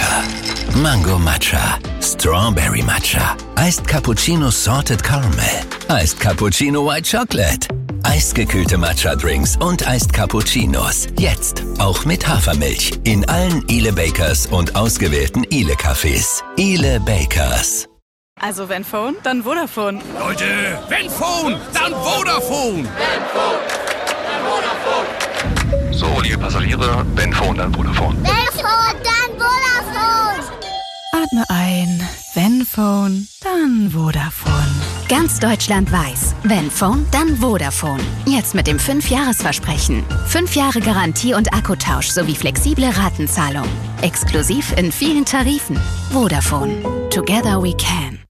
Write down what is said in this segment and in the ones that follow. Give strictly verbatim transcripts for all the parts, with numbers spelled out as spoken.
Matcha. Mango Matcha. Strawberry Matcha. Iced Cappuccino Salted Caramel. Iced Cappuccino White Chocolate. Eisgekühlte Matcha-Drinks und Iced Cappuccinos. Jetzt auch mit Hafermilch. In allen Ile Bakers und ausgewählten Ile Cafés. Ile Bakers. Also wenn Phone, dann Vodafone. Leute, wenn Phone, dann Vodafone. Wenn Phone, dann Vodafone. So, liebe Passagiere, wenn Phone, dann Vodafone. Wenn Phone, dann Vodafone. Atme ein. Wenn Phone, dann Vodafone. Ganz Deutschland weiß, wenn Phone, dann Vodafone. Jetzt mit dem fünf Jahres Versprechen. fünf Jahre Garantie und Akkutausch sowie flexible Ratenzahlung. Exklusiv in vielen Tarifen. Vodafone. Together we can.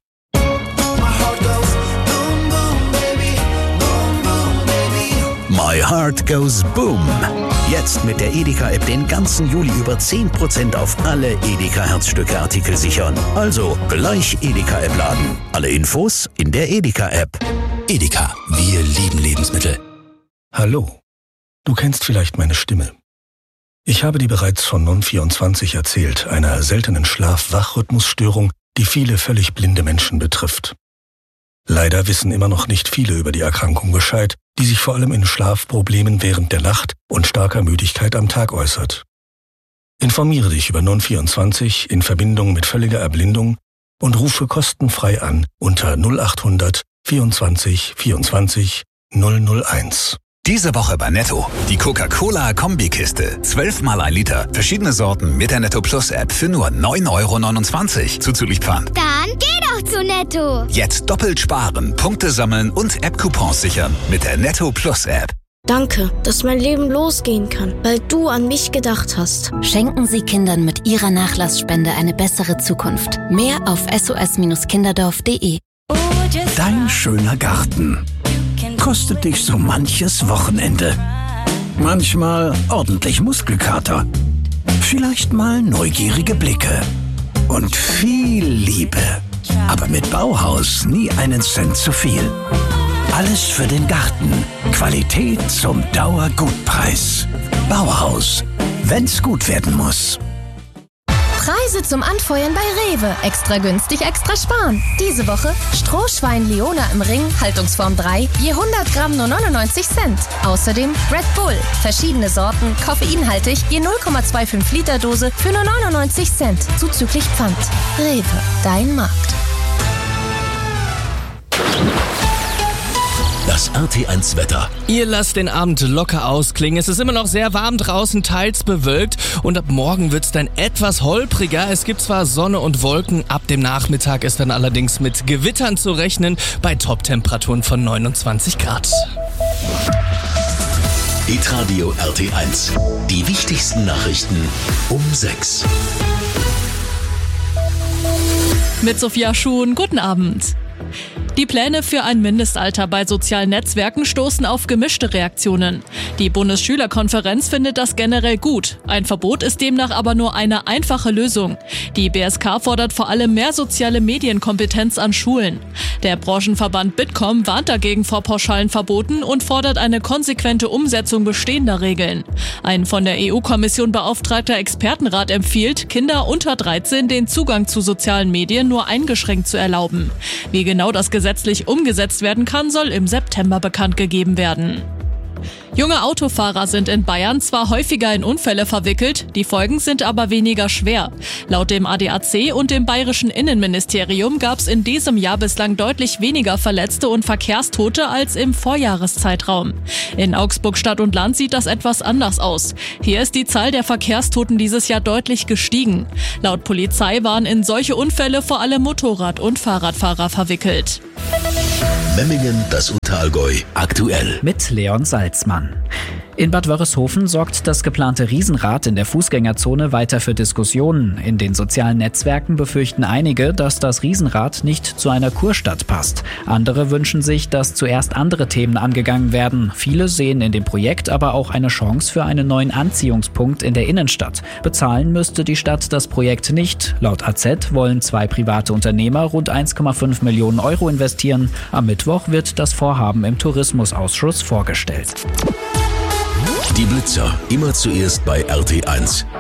My Heart Goes Boom. Jetzt mit der Edeka-App den ganzen Juli über zehn Prozent auf alle Edeka-Herzstücke-Artikel sichern. Also gleich Edeka-App laden. Alle Infos in der Edeka-App. Edeka, wir lieben Lebensmittel. Hallo, du kennst vielleicht meine Stimme. Ich habe dir bereits von Non vierundzwanzig erzählt, einer seltenen Schlaf-Wach-Rhythmusstörung, die viele völlig blinde Menschen betrifft. Leider wissen immer noch nicht viele über die Erkrankung Bescheid, die sich vor allem in Schlafproblemen während der Nacht und starker Müdigkeit am Tag äußert. Informiere dich über Non vierundzwanzig in Verbindung mit völliger Erblindung und rufe kostenfrei an unter null acht hundert vierundzwanzig vierundzwanzig null null eins. Diese Woche bei Netto. Die Coca-Cola-Kombikiste. zwölf mal ein Liter. Verschiedene Sorten mit der Netto Plus App für nur neun Euro neunundzwanzig. Zuzüglich Pfand. Dann geh doch zu Netto. Jetzt doppelt sparen, Punkte sammeln und App-Coupons sichern mit der Netto Plus App. Danke, dass mein Leben losgehen kann, weil du an mich gedacht hast. Schenken Sie Kindern mit Ihrer Nachlassspende eine bessere Zukunft. Mehr auf s o s kinderdorf punkt d e. Dein schöner Garten kostet dich so manches Wochenende. Manchmal ordentlich Muskelkater. Vielleicht mal neugierige Blicke. Und viel Liebe. Aber mit Bauhaus nie einen Cent zu viel. Alles für den Garten. Qualität zum Dauergutpreis. Bauhaus. Wenn's gut werden muss. Preise zum Anfeuern bei Rewe. Extra günstig, extra sparen. Diese Woche Strohschwein Leona im Ring, Haltungsform drei, je hundert Gramm nur neunundneunzig Cent. Außerdem Red Bull, verschiedene Sorten, koffeinhaltig, je null Komma fünfundzwanzig Liter Dose für nur neunundneunzig Cent. Zuzüglich Pfand. Rewe, dein Markt. Das R T eins Wetter. Ihr lasst den Abend locker ausklingen. Es ist immer noch sehr warm draußen, teils bewölkt. Und ab morgen wird es dann etwas holpriger. Es gibt zwar Sonne und Wolken. Ab dem Nachmittag ist dann allerdings mit Gewittern zu rechnen bei Top-Temperaturen von neunundzwanzig Grad. Hitradio R T eins. Die wichtigsten Nachrichten um sechs. Mit Sophia Schuhn, guten Abend. Die Pläne für ein Mindestalter bei sozialen Netzwerken stoßen auf gemischte Reaktionen. Die Bundesschülerkonferenz findet das generell gut. Ein Verbot ist demnach aber nur eine einfache Lösung. Die B S K fordert vor allem mehr soziale Medienkompetenz an Schulen. Der Branchenverband Bitkom warnt dagegen vor pauschalen Verboten und fordert eine konsequente Umsetzung bestehender Regeln. Ein von der E U-Kommission beauftragter Expertenrat empfiehlt, Kinder unter dreizehn den Zugang zu sozialen Medien nur eingeschränkt zu erlauben. Wie genau das gesetzlich umgesetzt werden kann, soll im September bekannt gegeben werden. Junge Autofahrer sind in Bayern zwar häufiger in Unfälle verwickelt, die Folgen sind aber weniger schwer. Laut dem A D A C und dem bayerischen Innenministerium gab es in diesem Jahr bislang deutlich weniger Verletzte und Verkehrstote als im Vorjahreszeitraum. In Augsburg Stadt und Land sieht das etwas anders aus. Hier ist die Zahl der Verkehrstoten dieses Jahr deutlich gestiegen. Laut Polizei waren in solche Unfälle vor allem Motorrad- und Fahrradfahrer verwickelt. Memmingen, das Unterallgäu, aktuell. Mit Leon Salzmann. In Bad Wörishofen sorgt das geplante Riesenrad in der Fußgängerzone weiter für Diskussionen. In den sozialen Netzwerken befürchten einige, dass das Riesenrad nicht zu einer Kurstadt passt. Andere wünschen sich, dass zuerst andere Themen angegangen werden. Viele sehen in dem Projekt aber auch eine Chance für einen neuen Anziehungspunkt in der Innenstadt. Bezahlen müsste die Stadt das Projekt nicht. Laut A Z wollen zwei private Unternehmer rund eins Komma fünf Millionen Euro investieren. Am Mittwoch wird das Vorhaben im Tourismusausschuss vorgestellt. Die Blitzer, immer zuerst bei R T eins.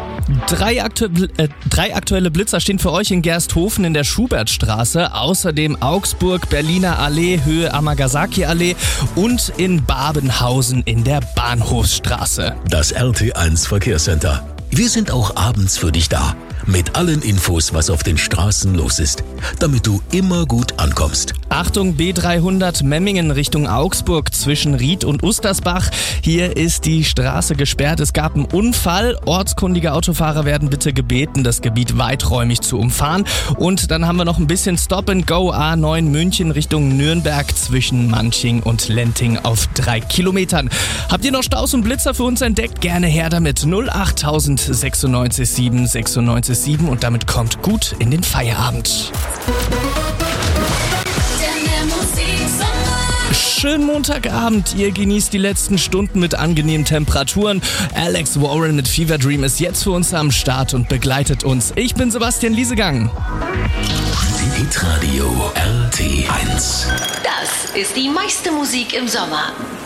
Drei, aktu äh, drei aktuelle Blitzer stehen für euch in Gersthofen in der Schubertstraße, außerdem Augsburg, Berliner Allee, Höhe Amagasaki-Allee und in Babenhausen in der Bahnhofsstraße. Das R T eins Verkehrscenter. Wir sind auch abends für dich da. Mit allen Infos, was auf den Straßen los ist, damit du immer gut ankommst. Achtung, B dreihundert Memmingen Richtung Augsburg zwischen Ried und Ustersbach. Hier ist die Straße gesperrt. Es gab einen Unfall. Ortskundige Autofahrer werden bitte gebeten, das Gebiet weiträumig zu umfahren. Und dann haben wir noch ein bisschen Stop and Go A neun München Richtung Nürnberg zwischen Manching und Lenting auf drei Kilometern. Habt ihr noch Staus und Blitzer für uns entdeckt? Gerne her damit. null acht null neun sechs sieben sechs neun sieben und damit kommt gut in den Feierabend. Schönen Montagabend, ihr genießt die letzten Stunden mit angenehmen Temperaturen. Alex Warren mit Fever Dream ist jetzt für uns am Start und begleitet uns. Ich bin Sebastian Liesegang. Hitradio R T eins. Das ist die meiste Musik im Sommer.